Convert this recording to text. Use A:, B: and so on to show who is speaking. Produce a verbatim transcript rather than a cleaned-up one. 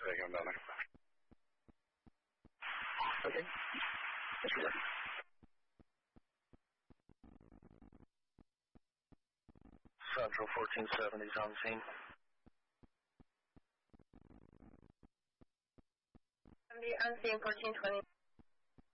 A: Second building.
B: Okay. Disregard.
A: Central fourteen seventy is on the scene.
C: seventy on scene fourteen twenty.